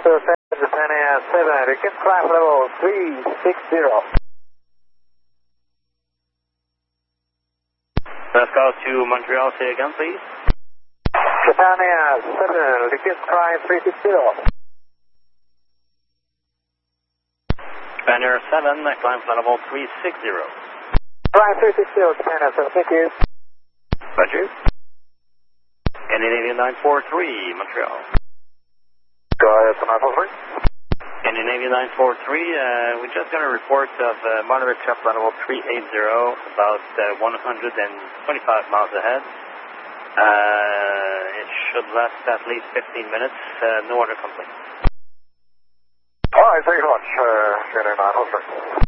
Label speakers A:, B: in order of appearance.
A: Japan Air 7, request climb level 360.
B: Let's go to Montreal, say again please.
A: Japan Air 7, request climb 360.
B: Japan Air 7, climb level 360.
A: Climb 360, Japan Air 7, thank you.
B: Roger. Indian 943, Montreal.
A: Go ahead, 943.
B: Indian 943, we just got a report of monitor trap level 380, about 125 miles ahead. It should last at least 15 minutes, no other complaints.
A: Alright, thank you very much, Indian 943.